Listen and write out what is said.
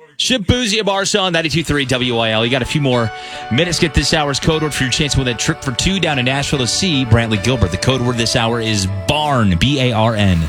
Shabuzi and Marcel, 92.3 WIL. You got a few more minutes. Get this hour's code word for your chance to win that trip for two down in Nashville to see Brantley Gilbert. The code word this hour is BARN, B-A-R-N.